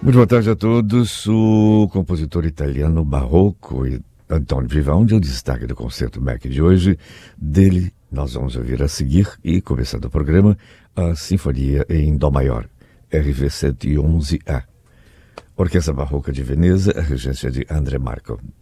Muito boa tarde a todos. O compositor italiano barroco Antonio Vivaldi é o destaque do concerto MEC de hoje. Dele nós vamos ouvir a seguir e, começando o programa, a Sinfonia em Dó Maior, RV 111A. Orquestra Barroca de Veneza, a regência de André Marco.